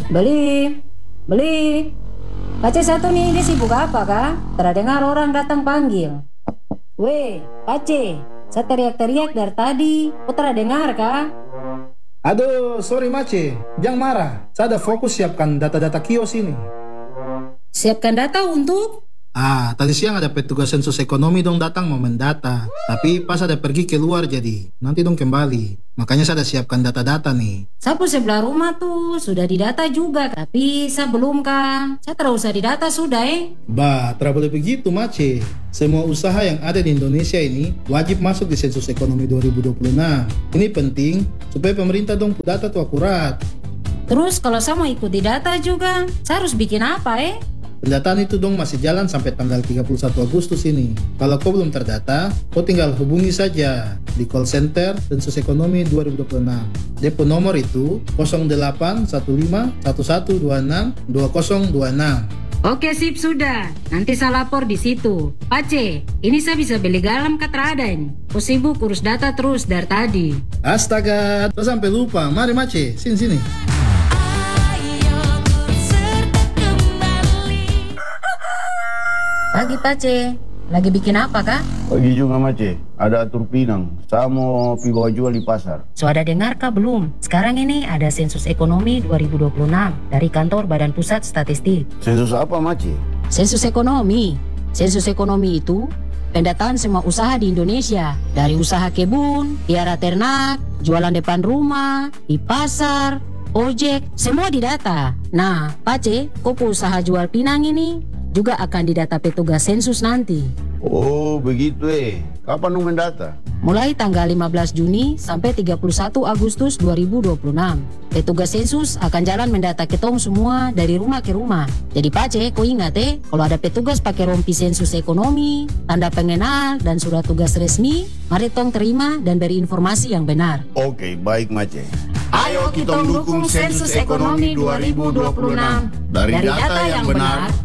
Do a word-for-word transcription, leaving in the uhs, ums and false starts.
Beli, beli. Pace satu nih, dia sibuk apa kah? Terdengar orang datang panggil. Weh, Pace, saya teriak-teriak dari tadi. Kau terdengar kah? Aduh, sorry Mace, jangan marah. Saya ada fokus siapkan data-data kios ini. Siapkan data untuk? Ah, tadi siang ada petugas sensus ekonomi dong datang mau mendata. Tapi pas ada pergi keluar jadi, nanti dong kembali. Makanya saya ada siapkan data-data nih. Sapu sebelah rumah tuh sudah didata juga, tapi saya belum kah? Saya terus usah didata sudah eh. Bah, tidak boleh begitu Mace. Semua usaha yang ada di Indonesia ini wajib masuk di sensus ekonomi dua ribu dua puluh enam. Ini penting supaya pemerintah dong data tuh akurat. Terus kalau saya mau ikuti data juga, saya harus bikin apa eh? Pendataan itu dong masih jalan sampai tanggal tiga puluh satu Agustus ini. Kalau kau belum terdata, kau tinggal hubungi saja di call center Sensus Ekonomi dua ribu dua puluh enam. Depo nomor itu nol delapan satu lima satu satu dua enam dua nol dua enam. Oke sip sudah, nanti saya lapor di situ. Pace, ini saya bisa beli garam ke terada ini. Kau sibuk urus data terus dari tadi. Astaga, terus sampai lupa. Mari Mace, sini sini. Pagi Pace, lagi bikin apa kah? Pagi juga Mace, ada atur pinang. Saya mau pi bawa jual di pasar. Sudah dengar kah belum? Sekarang ini ada sensus ekonomi dua ribu dua puluh enam dari kantor Badan Pusat Statistik. Sensus apa Mace? Sensus ekonomi. Sensus ekonomi itu pendataan semua usaha di Indonesia. Dari usaha kebun, piara ternak, jualan depan rumah, di pasar, ojek, semua didata. Nah, Pace, kopo usaha jual pinang ini juga akan didata petugas sensus nanti. Oh begitu eh. Kapan lu mendata? Mulai tanggal lima belas Juni sampai tiga puluh satu Agustus dua ribu dua puluh enam. Petugas sensus akan jalan mendata ketong semua dari rumah ke rumah. Jadi Pace, kau ingat eh, kalau ada petugas pakai rompi sensus ekonomi, tanda pengenal, dan surat tugas resmi, mari tong terima dan beri informasi yang benar. Oke, baik Mace. Ayo kita dukung sensus ekonomi dua ribu dua puluh enam. Dari data yang benar